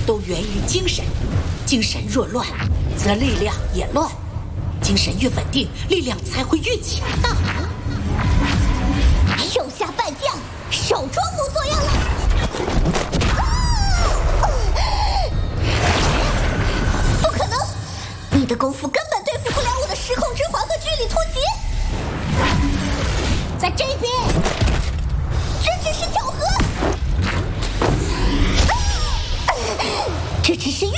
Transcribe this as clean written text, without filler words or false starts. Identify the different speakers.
Speaker 1: 都源于精神，精神若乱，则力量也乱。精神越稳定，力量才会越强大。
Speaker 2: 手下败将，少装模作样了。不可能，你的功夫根本对付不了我的时空之环和居里突袭。在这边，这只是巧合。这只是运